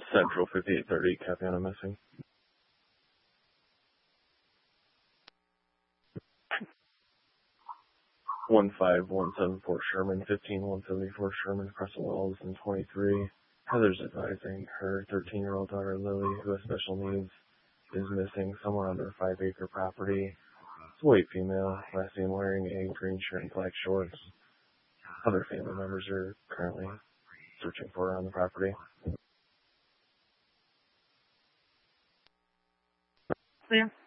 Central 5830, Capiana missing. 15174 Sherman, 15174 Sherman, Crescent Wells, and 23. Heather's advising her 13-year-old daughter Lily, who has special needs, is missing somewhere on her 5-acre property. It's a white female, last name wearing a green shirt and black shorts. Other family members are currently searching for her on the property. Clear.